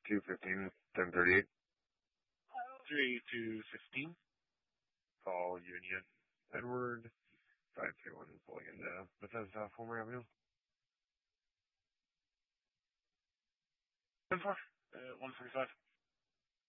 215, 1038. 38216. Call Union. Edward, 531 pulling into Bethesda, Fulmer Avenue. 10-4, 145.